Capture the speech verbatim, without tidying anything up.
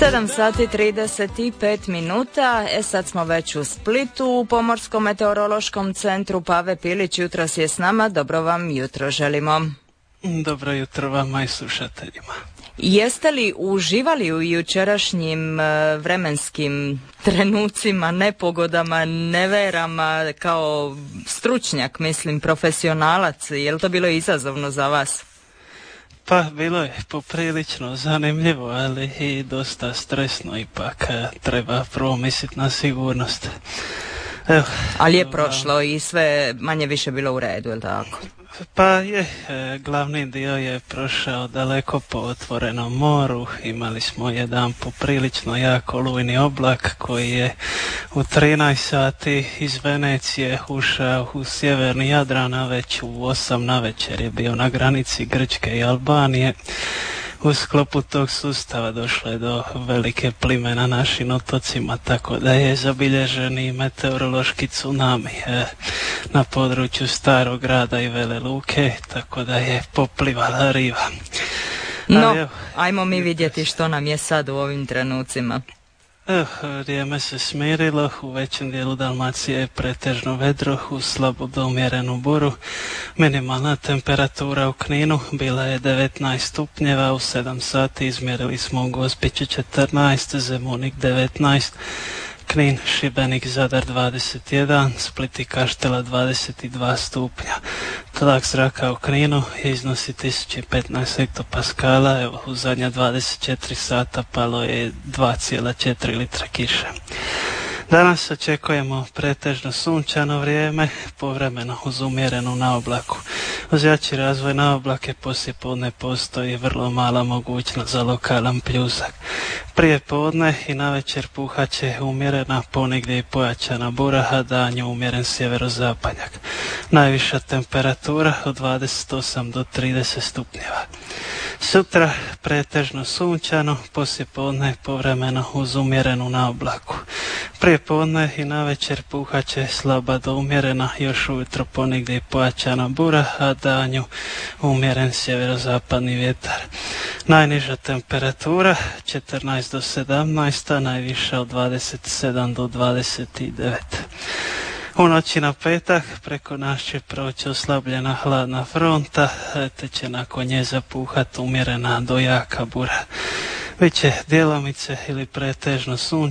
sedam sati trideset pet minuta, e sad smo već u Splitu u Pomorskom meteorološkom centru. Pave Pilić jutros je s nama, dobro vam jutro želimo. Dobro jutro vama i slušateljima. Jeste li uživali u jučerašnjim e, vremenskim trenucima, nepogodama, neverama kao stručnjak, mislim profesionalac, je li to bilo izazovno za vas? Pa bilo je poprilično zanimljivo, ali i dosta stresno, ipak treba prvo misliti na sigurnost. Evo, ali je prošlo i sve manje više bilo u redu, je li tako? Pa je, glavni dio je prošao daleko po otvorenom moru. Imali smo jedan poprilično jako olujni oblak koji je u trinaest sati iz Venecije ušao u sjeverni Jadran, a već u osam navečer je bio na granici Grčke i Albanije. U sklopu tog sustava došlo je do velike plime na našim otocima, tako da je zabilježen i meteorološki tsunami e, na području Starog grada i Vele Luke, tako da je poplivala riva. No, ali, evo, ajmo mi vidjeti što nam je sad u ovim trenucima. Evo, vrijeme se smirilo, u većem dijelu Dalmacije je pretežno vedro, u slabo do umjerenu buru. Minimalna temperatura u Kninu bila je devetnaest stupnjeva, u sedam sati izmjerili smo u Gospiću četrnaest, Zemunik devetnaest, Knin, Šibenik, Zadar dvadeset jedan, Split i Kaštela dvadeset dva stupnja. Tlak zraka u Kninu iznosi tisuću petnaest hektopaskala, evo u zadnja dvadeset četiri sata palo je dva zarez četiri litra kiše. Danas očekujemo pretežno sunčano vrijeme, povremeno uz umjerenu naoblaku. Uz jači razvoj naoblake poslijepodne postoji vrlo mala mogućnost za lokalan pljusak. Prije podne i navečer puhat će umjerena, ponegdje i pojačana bura, a danju umjeren sjeverozapadnjak. Najviša temperatura od dvadeset osam do trideset stupnjeva. Sutra pretežno sunčano, poslijepodne povremeno uz umjerenu naoblaku. Prije podne i navečer puhat će slaba do umjerena, još ujutro ponegdje i pojačana bura, a danju umjeren sjeverozapadni vjetar. Najniža temperatura četrnaest do sedamnaest, a najviša od dvadeset sedam do dvadeset devet. U noći na petak preko nas će proći oslabljena hladna fronta, te će nakon nje zapuhat umjerena do jaka bura. Biće djelomice ili pretežno sunčano.